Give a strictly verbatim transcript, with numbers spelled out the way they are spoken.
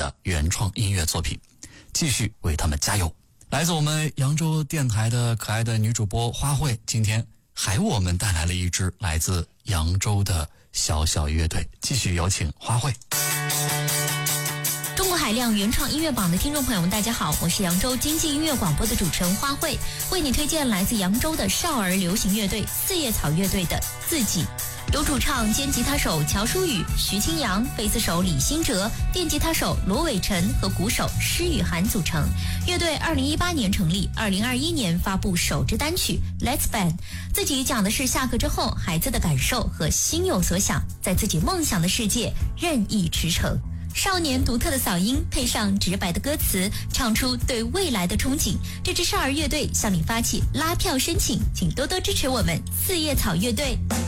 的原创音乐作品，继续为他们加油。来自我们扬州电台的可爱的女主播花卉，今天还为我们带来了一支来自扬州的小小乐队，继续有请花卉。 中国海量原创音乐榜的听众朋友们，大家好，我是扬州经济音乐广播的主持人花卉，为你推荐来自扬州的少儿流行乐队四叶草乐队的《自己》。由主唱兼吉他手乔舒宇、徐清扬、贝斯手李新哲、电吉他手罗伟晨和鼓手施雨涵组成。乐队二零一八年成立，二零二一年发布首支单曲《Let's Band》。自己讲的是下课之后孩子的感受和心有所想，在自己梦想的世界任意驰骋。少年独特的嗓音配上直白的歌词，唱出对未来的憧憬。这支少儿乐队向你发起拉票申请，请多多支持我们四叶草乐队。